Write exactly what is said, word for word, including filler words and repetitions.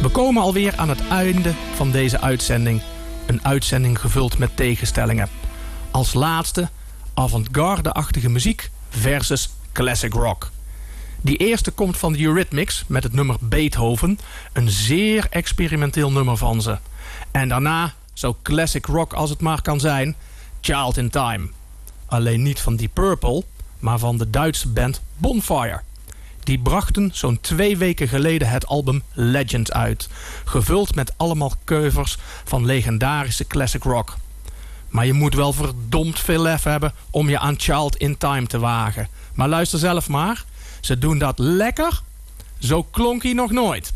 We komen alweer aan het einde van deze uitzending. Een uitzending gevuld met tegenstellingen. Als laatste avant-garde-achtige muziek versus classic rock. Die eerste komt van de Eurythmics met het nummer Beethoven. Een zeer experimenteel nummer van ze. En daarna, zo classic rock als het maar kan zijn, Child in Time. Alleen niet van Deep Purple, maar van de Duitse band Bonfire. Die brachten zo'n twee weken geleden het album Legend uit. Gevuld met allemaal covers van legendarische classic rock. Maar je moet wel verdomd veel lef hebben om je aan Child in Time te wagen. Maar luister zelf maar. Ze doen dat lekker. Zo klonk hij nog nooit.